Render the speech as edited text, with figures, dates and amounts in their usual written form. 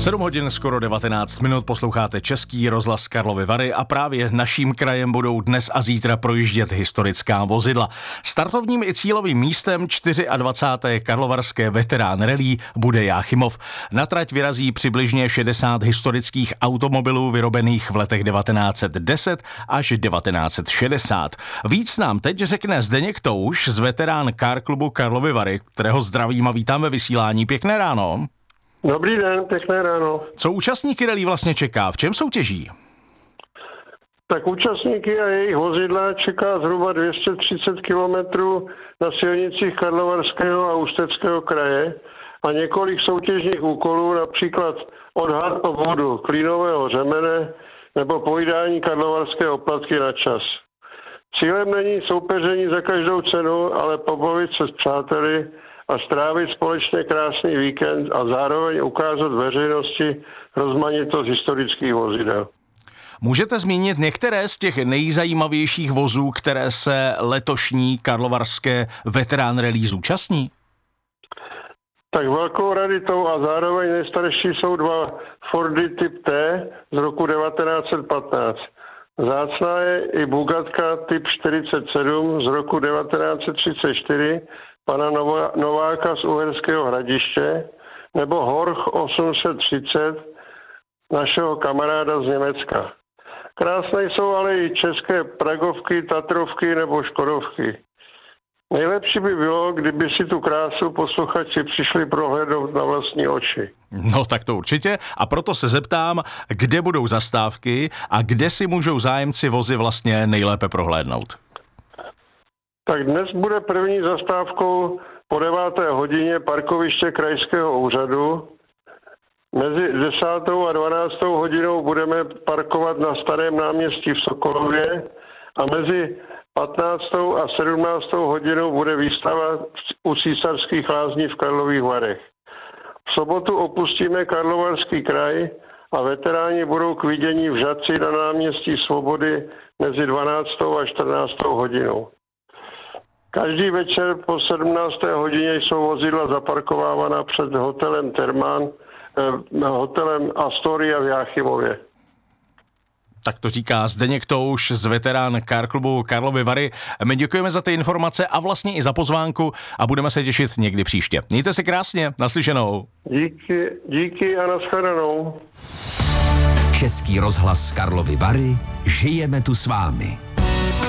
7 hodin skoro 19 minut, posloucháte Český rozhlas Karlovy Vary a právě naším krajem budou dnes a zítra projíždět historická vozidla. Startovním i cílovým místem 24. karlovarské veterán rallye bude Jáchymov. Na trať vyrazí přibližně 60 historických automobilů vyrobených v letech 1910 až 1960. Víc nám teď řekne Zdeněk Touš z veterán Car klubu Karlovy Vary, kterého zdravím a vítám ve vysílání. Pěkné ráno. Dobrý den, pěkné ráno. Co účastníky rally vlastně čeká? V čem soutěží? Tak účastníky a jejich vozidla čeká zhruba 230 kilometrů na silnicích Karlovarského a Ústeckého kraje a několik soutěžních úkolů, například odhad obvodu klínového řemene nebo pojídání karlovarské oplatky na čas. Cílem není soupeření za každou cenu, ale pobavit se s přáteli a strávit společně krásný víkend a zároveň ukázat veřejnosti rozmanitost historických vozidel. Můžete zmínit některé z těch nejzajímavějších vozů, které se letošní karlovarské veterán rally zúčastní? Tak velkou raritou a zároveň nejstarší jsou dva Fordy typ T z roku 1915. Vzácná je i Bugatka typ 47 z roku 1934 pana Nováka z Uherského Hradiště, nebo Horch 830 našeho kamaráda z Německa. Krásné jsou ale i české Pragovky, Tatrovky nebo Škodovky. Nejlepší by bylo, kdyby si tu krásu posluchači přišli prohlédnout na vlastní oči. No tak to určitě a proto se zeptám, kde budou zastávky a kde si můžou zájemci vozy vlastně nejlépe prohlédnout. Tak dnes bude první zastávkou po 9. hodině parkoviště krajského úřadu. Mezi 10. a 12. hodinou budeme parkovat na Starém náměstí v Sokolově a mezi 15. a 17. hodinou bude výstava u Císařských lázní v Karlových Varech. V sobotu opustíme Karlovarský kraj a veteráni budou k vidění v Žatci na náměstí Svobody mezi 12. a 14. hodinou. Každý večer po 17. hodině jsou vozidla zaparkovávána před hotelem Termán, hotelem Astoria v Jáchymově. Tak to říká Zdeněk Touš z veterán Car klubu Karlovy Vary. My děkujeme za ty informace a vlastně i za pozvánku a budeme se těšit někdy příště. Mějte se krásně, naslyšenou. Díky a nashledanou. Český rozhlas Karlovy Vary, žijeme tu s vámi.